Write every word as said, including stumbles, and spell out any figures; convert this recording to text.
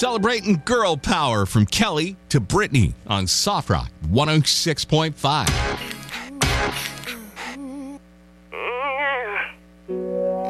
Celebrating girl power from Kelly to Brittany on Soft Rock one oh six point five.